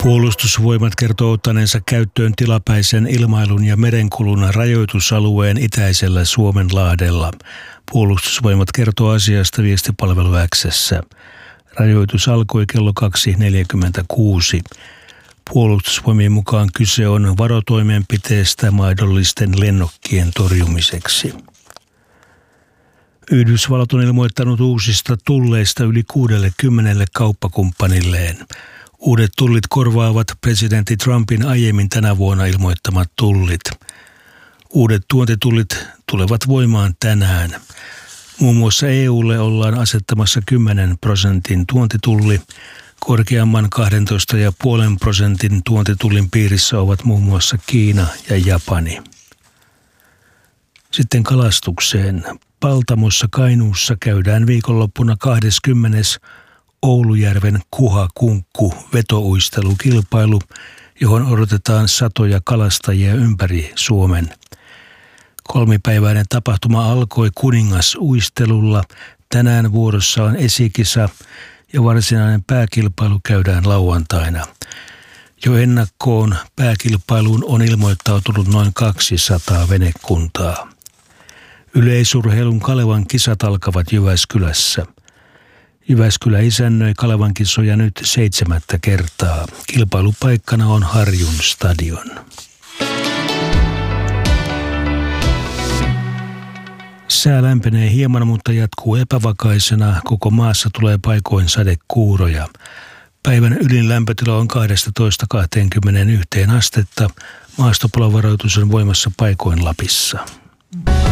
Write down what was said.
Puolustusvoimat kertoo ottaneensa käyttöön tilapäisen ilmailun ja merenkulun rajoitusalueen itäisellä Suomenlahdella. Puolustusvoimat kertoo asiasta viestipalvelu X:ssä. Rajoitus alkoi kello 2.46. Puolustusvoimien mukaan kyse on varotoimenpiteestä mahdollisten lennokkien torjumiseksi. Yhdysvallat on ilmoittanut uusista tulleista yli 60 kauppakumppanilleen. Uudet tullit korvaavat presidentti Trumpin aiemmin tänä vuonna ilmoittamat tullit. Uudet tuontitullit tulevat voimaan tänään. Muun muassa EUlle ollaan asettamassa 10% tuontitulli. Korkeamman 12,5% tuontitullin piirissä ovat muun muassa Kiina ja Japani. Sitten kalastukseen. Paltamossa Kainuussa käydään viikonloppuna 20. Oulujärven Kuha-Kunkku vetouistelukilpailu, johon odotetaan satoja kalastajia ympäri Suomen. 3-päiväinen tapahtuma alkoi Kuningasuistelulla. Tänään vuorossa on esikisa ja varsinainen pääkilpailu käydään lauantaina. Jo ennakkoon pääkilpailuun on ilmoittautunut noin 200 venekuntaa. Yleisurheilun Kalevan kisat alkavat Jyväskylässä. Jyväskylä isännöi Kalevan kisoja nyt 7. kertaa. Kilpailupaikkana on Harjun stadion. Sää lämpenee hieman, mutta jatkuu epävakaisena. Koko maassa tulee paikoin sadekuuroja. Päivän ylin lämpötila on 12–21 astetta. Maastopalovaroitus on voimassa paikoin Lapissa.